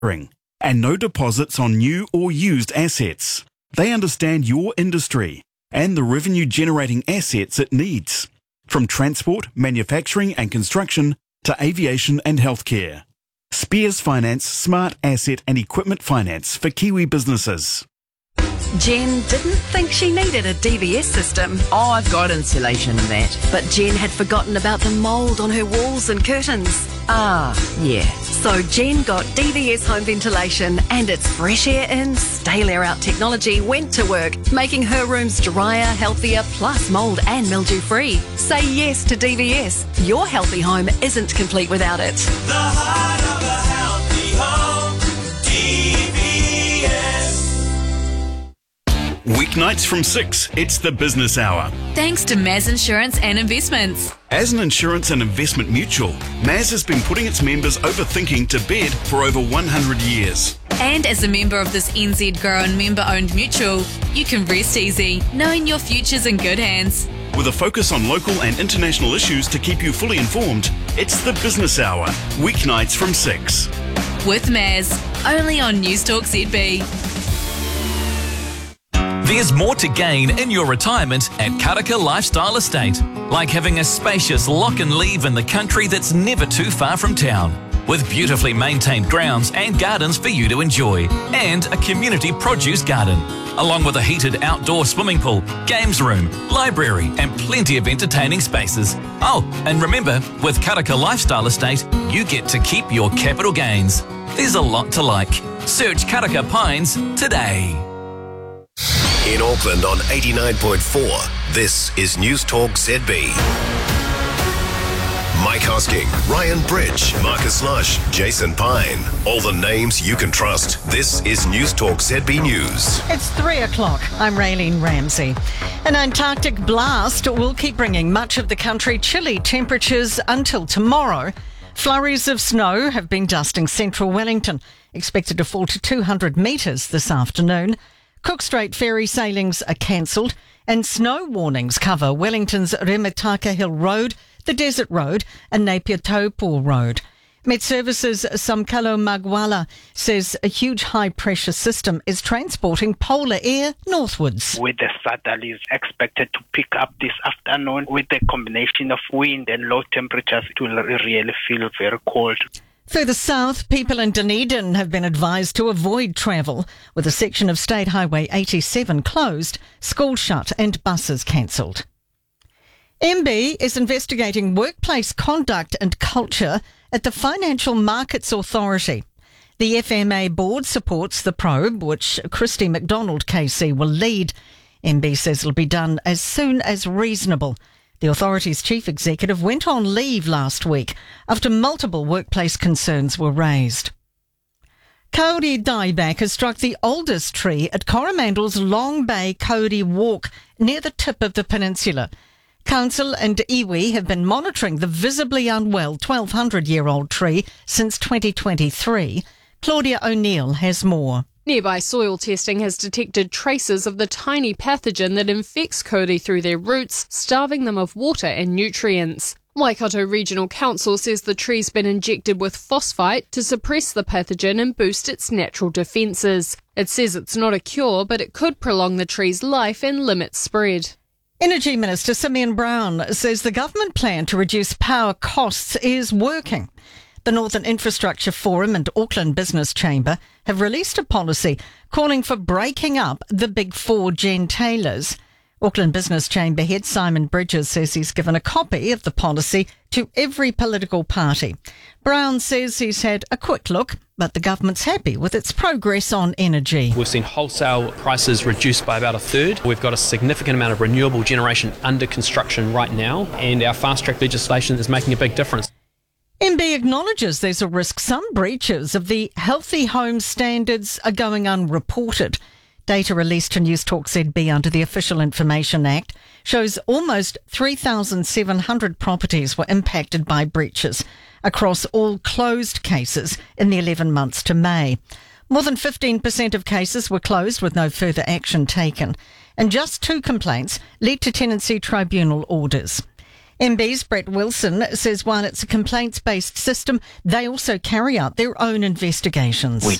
and no deposits on new or used assets. They understand your industry and the revenue-generating assets it needs, from transport, manufacturing and construction to aviation and healthcare. Spears Finance Smart Asset and Equipment Finance for Kiwi businesses. Jen didn't think she needed a DVS system. Oh, I've got insulation and that. But Jen had forgotten about the mould on her walls and curtains. Ah, yeah. So Jen got DVS home ventilation, and its fresh air in, stale air out technology went to work, making her rooms drier, healthier, plus mould and mildew free. Say yes to DVS. Your healthy home isn't complete without it. The heart of a healthy home, DVS. Weeknights from 6, it's the Business Hour. Thanks to Maz Insurance and Investments. As an insurance and investment mutual, Maz has been putting its members overthinking to bed for over 100 years. And as a member of this NZ grown member-owned mutual, you can rest easy, knowing your future's in good hands. With a focus on local and international issues to keep you fully informed, it's the Business Hour, weeknights from 6. With Maz, only on News Talk ZB. There's more to gain in your retirement at Karaka Lifestyle Estate, like having a spacious lock and leave in the country that's never too far from town, with beautifully maintained grounds and gardens for you to enjoy, and a community produce garden, along with a heated outdoor swimming pool, games room, library and plenty of entertaining spaces. Oh, and remember, with Karaka Lifestyle Estate, you get to keep your capital gains. There's a lot to like. Search Karaka Pines today. In Auckland on 89.4, this is News Talk ZB. Mike Hosking, Ryan Bridge, Marcus Lush, Jason Pine. All the names you can trust. This is News Talk ZB News. It's 3 o'clock. I'm Raylene Ramsey. An Antarctic blast will keep bringing much of the country chilly temperatures until tomorrow. Flurries of snow have been dusting central Wellington, expected to fall to 200 metres this afternoon. Cook Strait ferry sailings are cancelled, and snow warnings cover Wellington's Remataka Hill Road, the Desert Road and Napier Taupo Road. Met Services Samkalo Magwala says a huge high-pressure system is transporting polar air northwards. Weather saddle is expected to pick up this afternoon with a combination of wind and low temperatures. It will really feel very cold. Further south, people in Dunedin have been advised to avoid travel, with a section of State Highway 87 closed, schools shut and buses cancelled. MB is investigating workplace conduct and culture at the Financial Markets Authority. The FMA board supports the probe, which Christy McDonald KC will lead. MB says it'll be done as soon as reasonable. The authority's chief executive went on leave last week after multiple workplace concerns were raised. Kauri dieback has struck the oldest tree at Coromandel's Long Bay Kauri Walk near the tip of the peninsula. Council and iwi have been monitoring the visibly unwell 1,200-year-old tree since 2023. Claudia O'Neill has more. Nearby soil testing has detected traces of the tiny pathogen that infects kauri through their roots, starving them of water and nutrients. Waikato Regional Council says the tree's been injected with phosphite to suppress the pathogen and boost its natural defences. It says it's not a cure, but it could prolong the tree's life and limit spread. Energy Minister Simeon Brown says the government plan to reduce power costs is working. The Northern Infrastructure Forum and Auckland Business Chamber have released a policy calling for breaking up the Big Four gentailers. Auckland Business Chamber head Simon Bridges says he's given a copy of the policy to every political party. Brown says he's had a quick look, but the government's happy with its progress on energy. We've seen wholesale prices reduced by about a third. We've got a significant amount of renewable generation under construction right now, and our fast-track legislation is making a big difference. MB acknowledges there's a risk some breaches of the healthy home standards are going unreported. Data released to News Talk ZB under the Official Information Act shows almost 3,700 properties were impacted by breaches across all closed cases in the 11 months to May. More than 15% of cases were closed with no further action taken, and just 2 complaints led to tenancy tribunal orders. MB's Brett Wilson says while it's a complaints-based system, they also carry out their own investigations. We